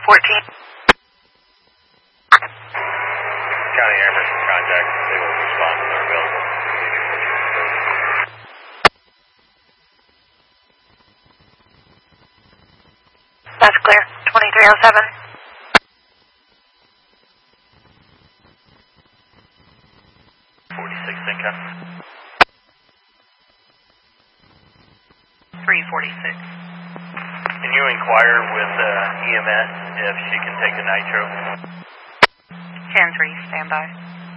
14. County emergency contact. They will respond when they're available. That's clear. 2307. 46 Cinca. 346. Can you inquire with EMS if she can take the nitro? 10-3, stand by.